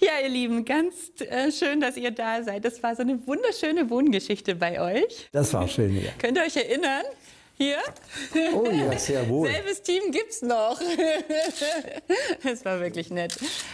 Ja, ihr Lieben, ganz schön, dass ihr da seid. Das war so eine wunderschöne Wohngeschichte bei euch. Das war schön, ja. Könnt ihr euch erinnern? Hier? Oh ja, sehr wohl. Selbes Team gibt's noch. Das war wirklich nett.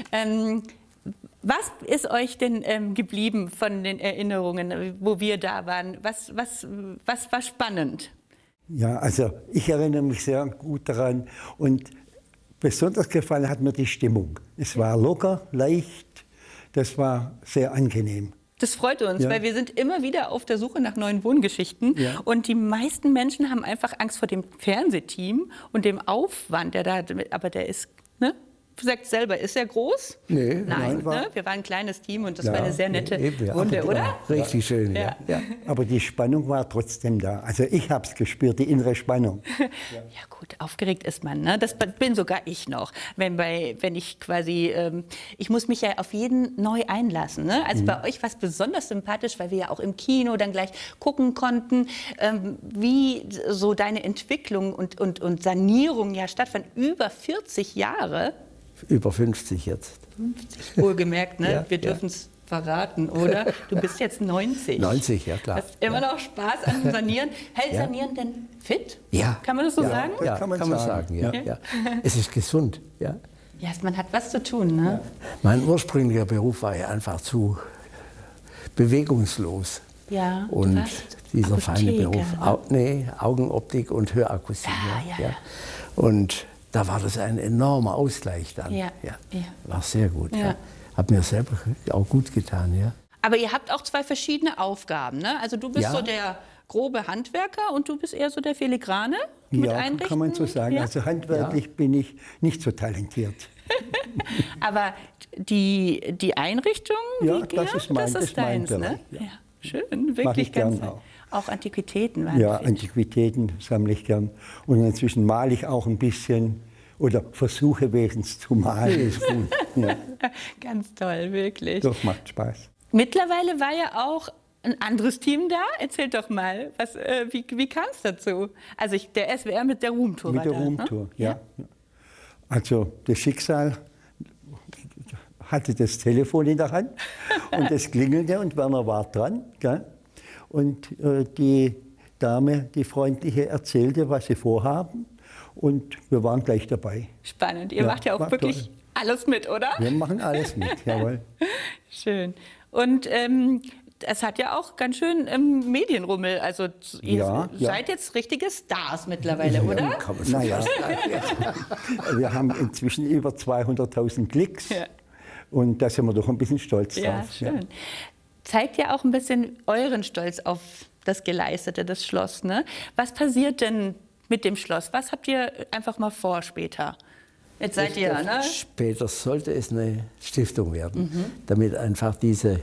Was ist euch denn geblieben von den Erinnerungen, wo wir da waren? Was war spannend? Ja, also ich erinnere mich sehr gut daran und besonders gefallen hat mir die Stimmung. Es war locker, leicht, das war sehr angenehm. Das freut uns, Ja. weil wir sind immer wieder auf der Suche nach neuen Wohngeschichten. Ja. Und die meisten Menschen haben einfach Angst vor dem Fernsehteam und dem Aufwand, der da, aber der ist, ne? Sagt selber, ist er groß? Nee, Nein, nein, war- ne? Wir waren ein kleines Team und das Ja, war eine sehr nette eben, ja. Runde, oder? Richtig schön, ja. Ja. Aber die Spannung war trotzdem da. Also ich habe es gespürt, die innere Spannung. Ja gut, aufgeregt ist man, ne? Das bin sogar ich noch. Wenn ich quasi, ich muss mich ja auf jeden neu einlassen. Ne? Also bei euch war es besonders sympathisch, weil wir ja auch im Kino dann gleich gucken konnten, wie so deine Entwicklung und Sanierung ja stattfand. Über 40 Jahre, Über 50 jetzt. 50 wohlgemerkt, ne? Ja, Wir dürfen es verraten, oder? Du bist jetzt 90. 90, ja klar. Hast immer noch Spaß an Sanieren. Hält Ja. Sanieren denn fit? Ja. Kann man das so ja. sagen? Ja, Kann man sagen. Ja. Ja. Ja. Es ist gesund. Ja. Ja, man hat was zu tun, ne? Mein ursprünglicher Beruf war ja einfach zu bewegungslos. Ja, du Und warst dieser feine Apotheker, Beruf, Augenoptik und Hörakustik. Ja. Und da war das ein enormer Ausgleich dann. Ja. War sehr gut. Ja. Ja. Hat mir selber auch gut getan. Ja. Aber ihr habt auch zwei verschiedene Aufgaben, ne? Also du bist Ja. so der grobe Handwerker und du bist eher so der Filigrane mit Ja, Einrichten. kann man so sagen. Ja. Also handwerklich bin ich nicht so talentiert. Aber die Einrichtung, Ja, die, das ist mein deins, ne? Bereich, Ja. ja. Schön, wirklich Mach ich ganz gern auch. Auch Antiquitäten waren Ja, fit. Antiquitäten sammle ich gern. Und inzwischen male ich auch ein bisschen oder versuche wenigstens zu malen. Ist gut. Ja, Ganz toll, wirklich. das macht Spaß. Mittlerweile war ja auch ein anderes Team da. Erzählt doch mal, wie kam es dazu? Also der SWR mit der Roomtour Mit war der da, ne? Roomtour, ja. Also das Schicksal hatte das Telefon in der Hand und es klingelte und Werner war dran. Gell? Und die Dame, die Freundliche, erzählte, was sie vorhaben und wir waren gleich dabei. Spannend. Ihr Ja, macht ja auch war wirklich toll. alles mit, oder? Wir machen alles mit, jawohl. Schön. Und es hat ja auch ganz schön Medienrummel. Also ihr Ja, ja. seid jetzt richtige Stars mittlerweile, oder? Kann man so Naja, sagen. wir haben inzwischen über 200.000 Klicks Ja. und da sind wir doch ein bisschen stolz Ja, drauf. schön. Zeigt ja auch ein bisschen euren Stolz auf das Geleistete, das Schloss. Ne? Was passiert denn mit dem Schloss? Was habt ihr einfach mal vor später? Jetzt seid ihr, ne? Später sollte es eine Stiftung werden, damit einfach diese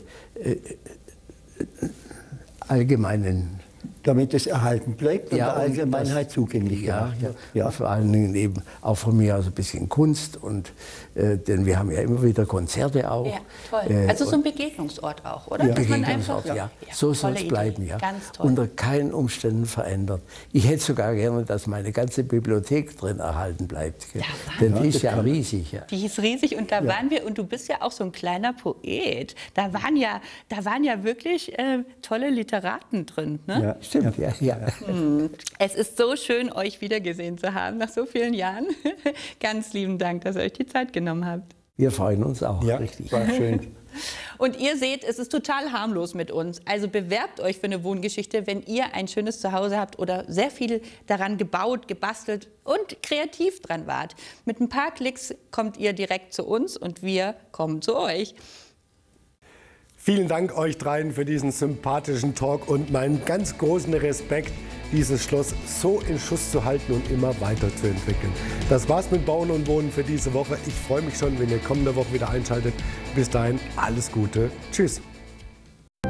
allgemeinen, Damit es erhalten bleibt und der und Allgemeinheit das- zugänglich ja, gemacht wird. ja, vor allen Dingen eben auch von mir aus ein bisschen Kunst und denn wir haben ja immer wieder Konzerte auch. Ja, toll. Also so ein Begegnungsort auch, oder? Ja. Dass man Begegnungsort, einfach, ja. So soll tolle es Idee. bleiben, ja. Ganz toll. Unter keinen Umständen verändert. Ich hätte sogar gerne, dass meine ganze Bibliothek drin erhalten bleibt. Gell? Ja, Denn die ist ja riesig. Ja. Die ist riesig und da waren wir, und du bist ja auch so ein kleiner Poet. Da waren ja wirklich tolle Literaten drin. Ne? Ja, Stimmt, ja. Ja. Es ist so schön, euch wiedergesehen zu haben nach so vielen Jahren. Ganz lieben Dank, dass ihr euch die Zeit genommen habt. Wir freuen uns auch, Ja, richtig. war schön. Und ihr seht, es ist total harmlos mit uns. Also bewerbt euch für eine Wohngeschichte, wenn ihr ein schönes Zuhause habt oder sehr viel daran gebaut, gebastelt und kreativ dran wart. Mit ein paar Klicks kommt ihr direkt zu uns und wir kommen zu euch. Vielen Dank euch dreien für diesen sympathischen Talk und meinen ganz großen Respekt, dieses Schloss so in Schuss zu halten und immer weiterzuentwickeln. Das war's mit Bauen und Wohnen für diese Woche. Ich freue mich schon, wenn ihr kommende Woche wieder einschaltet. Bis dahin alles Gute. Tschüss.